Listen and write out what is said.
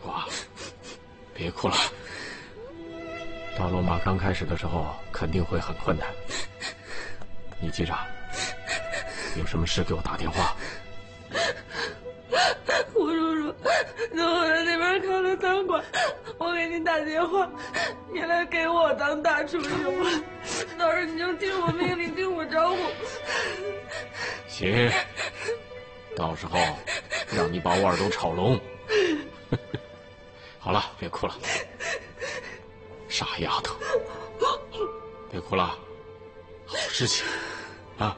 瓜，别哭了。到罗马刚开始的时候肯定会很困难，你记着，有什么事给我打电话。 胡叔叔，等我在那边开了餐馆，我给你打电话，你来给我当大厨行吗？到时候你就听我命令，听我招呼。 行，到时候让你把我耳朵炒聋。好了，别哭了，傻丫头，别哭了，好事情。